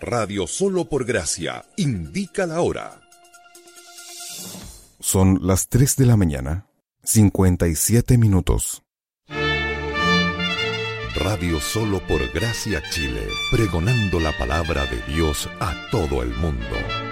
Radio Solo por Gracia indica la hora. Son las 3 de la mañana, 57 minutos. Radio Solo por Gracia Chile, pregonando la palabra de Dios a todo el mundo.